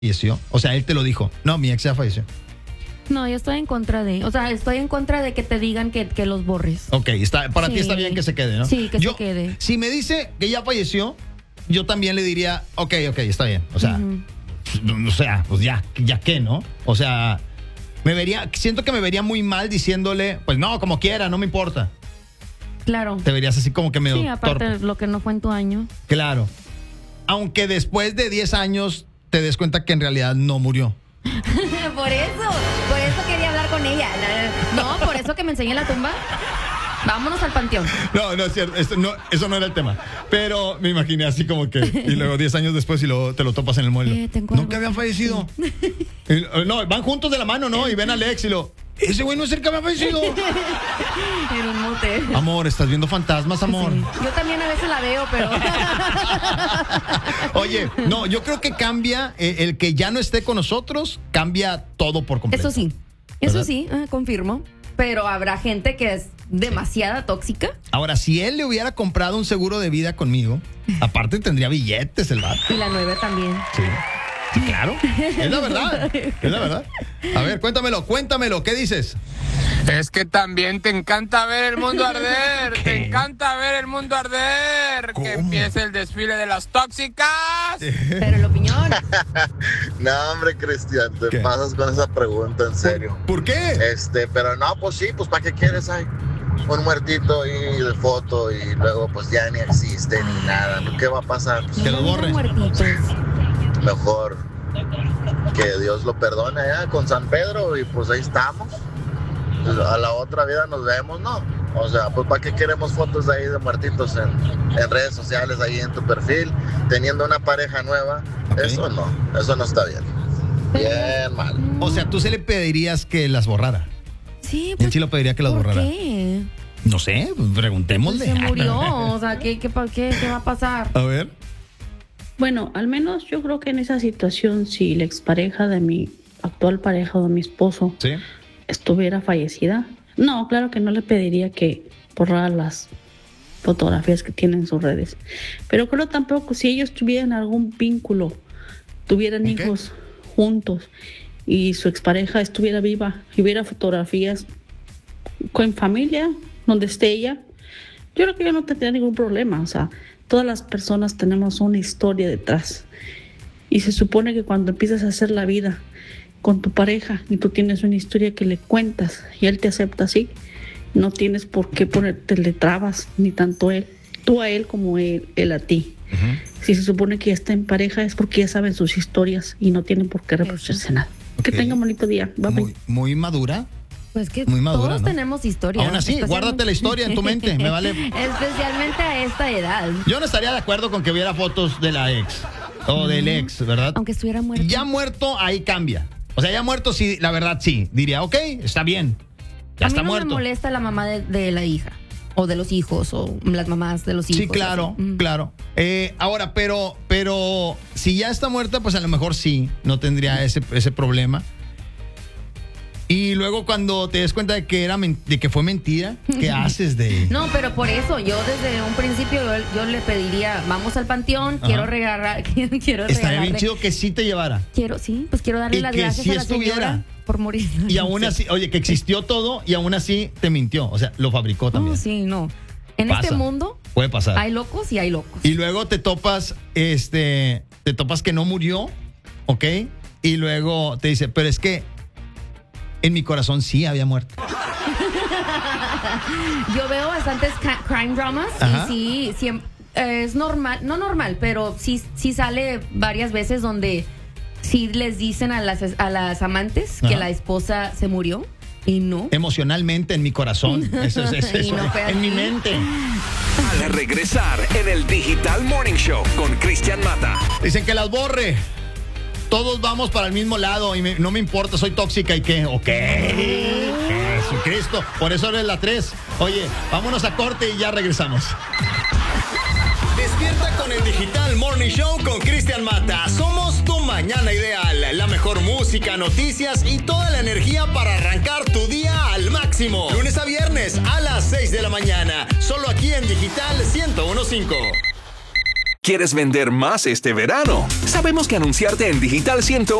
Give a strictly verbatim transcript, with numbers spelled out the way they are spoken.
falleció. O sea, él te lo dijo. No, mi ex ya falleció. No, yo estoy en contra de, o sea, estoy en contra de que te digan que, que los borres. Ok, está, para Sí. ti está bien que se quede, ¿no? Sí, que yo, se quede. Si me dice que ya falleció, yo también le diría, ok, ok, está bien. O sea, Ujú. o sea, pues ya, ya qué, ¿no? O sea, me vería, siento que me vería muy mal diciéndole, pues no, como quiera, no me importa. Claro. Te verías así como que medio Sí, aparte torpe. lo que no fue en tu año. Claro. Aunque después de diez años te des cuenta que en realidad no murió. Por eso, por eso quería hablar con ella. No, por eso que me enseñé la tumba. Vámonos al panteón. No, no es cierto, eso no, eso no era el tema. Pero me imaginé así como que, y luego diez años después y luego te lo topas en el muelle. Eh, te encuentro. Nunca habían fallecido. Y, no, van juntos de la mano, ¿no? Y ven a Alex y lo, ese güey no es el que había fallecido. En un motel. Amor, estás viendo fantasmas, amor. Sí. Yo también a veces la veo, pero. Oye, no, yo creo que cambia, eh, el que ya no esté con nosotros, cambia todo por completo. Eso sí, eso ¿Verdad? sí, ah, confirmo. Pero habrá gente que es demasiada tóxica. Ahora, si él le hubiera comprado un seguro de vida conmigo, aparte tendría billetes el vato. Y la nueve también. Sí. Sí, claro. Es la verdad. Es la verdad. A ver, cuéntamelo, cuéntamelo. ¿Qué dices? Es que también te encanta ver el mundo arder. ¿Qué? Te encanta ver el mundo arder. ¿Cómo? Que empiece el desfile de las tóxicas. Pero el opinión. No, hombre, Cristian, te ¿Qué? pasas con esa pregunta, en serio. ¿Por qué? Este, pero no, pues sí, pues ¿para qué quieres? Ay, un muertito ahí de foto y luego pues ya ni existe ni nada. ¿Qué va a pasar? Pues, Que lo No borre. muertitos. mejor que Dios lo perdone allá con San Pedro y pues ahí estamos. Pues, a la otra vida nos vemos, ¿no? O sea, pues ¿para qué queremos fotos de ahí de muertitos en, en redes sociales, ahí en tu perfil, teniendo una pareja nueva? Ok. Eso no, eso no está bien. Bien mal. O sea, tú se le pedirías que las borrara. Sí, Él pues. sí lo pediría que las ¿Por borrara. qué? No sé, pues, preguntémosle. Se murió. O sea, ¿qué, qué, pa- qué, qué va a pasar? A ver. Bueno, al menos yo creo que en esa situación, si la expareja de mi actual pareja o de mi esposo Sí. estuviera fallecida, no, claro que no le pediría que borrara las fotografías que tiene en sus redes. Pero creo tampoco si ellos tuvieran algún vínculo, tuvieran Ok. hijos juntos y su expareja estuviera viva y hubiera fotografías con familia, donde esté ella, yo creo que yo no tendría ningún problema. O sea, todas las personas tenemos una historia detrás. Y se supone que cuando empiezas a hacer la vida con tu pareja y tú tienes una historia que le cuentas y él te acepta así, no tienes por qué ponerte trabas, ni tanto él, tú a él como él, él a ti. Ujú. Si se supone que ya está en pareja es porque ya saben sus historias y no tienen por qué reprocharse nada. Que Ok. tengan bonito día. Bye, bye. Muy, muy madura. Pues que Muy madura, todos ¿no? tenemos historia. Aún así, guárdate la historia en tu mente, me vale. Especialmente a esta edad. Yo no estaría de acuerdo con que hubiera fotos de la ex o del ex, ¿verdad? Aunque estuviera muerto. Ya muerto, ahí cambia. O sea, ya muerto, sí, la verdad, sí. Diría, ok, está bien. Ya a mí está no muerto. me molesta la mamá de, de la hija. O de los hijos. O las mamás de los hijos. Sí, claro, así. Mm. claro. Eh, ahora, pero, pero si ya está muerta, pues a lo mejor sí, no tendría ese, ese problema. Y luego cuando te des cuenta de que era men- de que fue mentira, ¿qué haces de? No, pero por eso yo desde un principio yo, yo le pediría, vamos al panteón, Ajá. quiero regalar, quiero, quiero Estaría bien regalarle- chido que sí te llevara. Quiero, sí, pues quiero darle Y las que gracias sí a la estuviera. señora por morir. Y aún así, oye, que existió todo y aún así te mintió. O sea, lo fabricó también. No, sí, no. En Pasa. este mundo Puede pasar. hay locos y hay locos. Y luego te topas, este, te topas que no murió, ¿ok? Y luego te dice, pero es que en mi corazón sí había muerto. Yo veo bastantes ca- crime dramas Ajá. y sí, siem- eh, es normal, no normal, pero sí, sí sale varias veces donde sí les dicen a las, a las amantes que Ajá. la esposa se murió y no. Emocionalmente en mi corazón. Eso es eso, Y eso. no fue En mi así. mente. Al regresar en el Digital Morning Show con Cristian Mata. Dicen que las borre. Todos vamos para el mismo lado y me- no me importa, soy tóxica y qué. Ok. Jesucristo. Por eso eres la tres. Oye, vámonos a corte y ya regresamos. Despierta con el Digital Morning Show con Cristian Mata. Somos tu mañana ideal. La mejor música, noticias y toda la energía para arrancar tu día al máximo. Lunes a viernes a las seis de la mañana. Solo aquí en Digital ciento uno punto cinco. ¿Quieres vender más este verano? Sabemos que anunciarte en Digital ciento